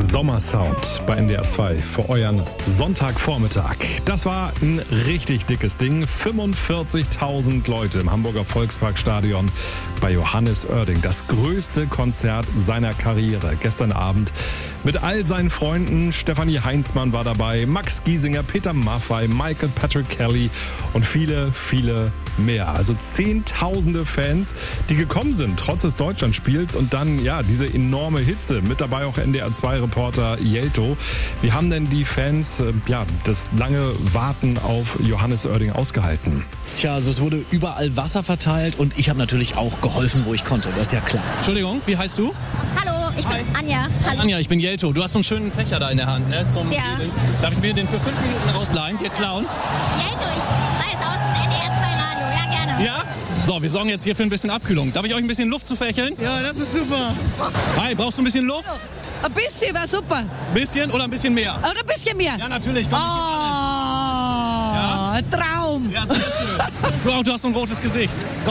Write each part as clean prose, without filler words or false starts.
Sommersound bei NDR 2 für euren Sonntagvormittag. Das war ein richtig dickes Ding. 45.000 Leute im Hamburger Volksparkstadion bei Johannes Oerding. Das größte Konzert seiner Karriere. Gestern Abend mit all seinen Freunden. Stefanie Heinzmann war dabei, Max Giesinger, Peter Maffay, Michael Patrick Kelly und viele, viele mehr. Also Zehntausende Fans, die gekommen sind, trotz des Deutschlandspiels. Und dann, ja, diese enorme Hitze. Mit dabei auch NDR 2-Reporter Jelto. Wie haben denn die Fans das lange Warten auf Johannes Oerding ausgehalten? Tja, also es wurde überall Wasser verteilt und ich habe natürlich auch geholfen, wo ich konnte. Das ist ja klar. Entschuldigung, wie heißt du? Hallo, ich bin Anja. Hallo. Anja, ich bin Jelto. Du hast so einen schönen Fächer da in der Hand, ne? Darf ich mir den für 5 Minuten rausleihen, dir klauen? Jelto, ich weiß aus dem NDR 2 Radio. Ja, gerne. Ja? So, wir sorgen jetzt hier für ein bisschen Abkühlung. Darf ich euch ein bisschen Luft zufächeln? Ja, das ist super. Hi, brauchst du ein bisschen Luft? Ein bisschen wäre super. Bisschen oder ein bisschen mehr? Oder ein bisschen mehr. Ja, natürlich. Komm, Ein Traum. ja, sehr schön. Du hast so ein rotes Gesicht. So.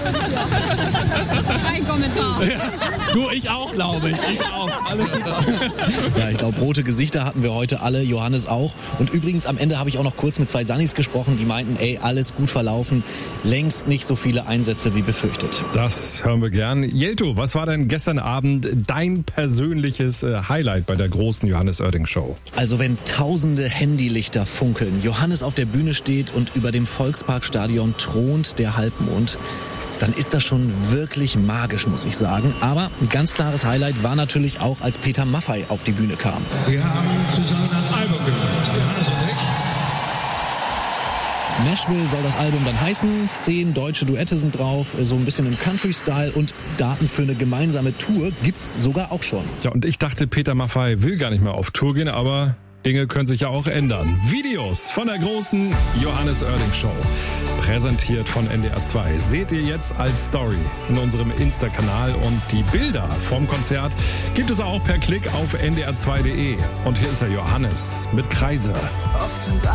Kein Kommentar. Du, ich auch, glaube ich. Ich auch. Alles super. Ja, ich glaube, rote Gesichter hatten wir heute alle, Johannes auch. Und übrigens, am Ende habe ich auch noch kurz mit 2 Sannis gesprochen, die meinten, alles gut verlaufen. Längst nicht so viele Einsätze wie befürchtet. Das hören wir gern. Jelto, was war denn gestern Abend dein persönliches Highlight bei der großen Johannes Oerding Show? Also wenn tausende Handylichter funkeln, Johannes auf der Bühne steht und über dem Volksparkstadion thront der Halbmond, dann ist das schon wirklich magisch, muss ich sagen. Aber ein ganz klares Highlight war natürlich auch, als Peter Maffay auf die Bühne kam. Wir haben zusammen ein Album gemacht, Johannes und ich. Nashville soll das Album dann heißen. 10 deutsche Duette sind drauf, so ein bisschen im Country-Style und Daten für eine gemeinsame Tour gibt's sogar auch schon. Ja, und ich dachte, Peter Maffay will gar nicht mehr auf Tour gehen, aber Dinge können sich ja auch ändern. Videos von der großen Johannes Oerding Show, präsentiert von NDR 2, seht ihr jetzt als Story in unserem Insta-Kanal und die Bilder vom Konzert gibt es auch per Klick auf ndr2.de. Und hier ist er, Johannes mit Kreise. Oft sind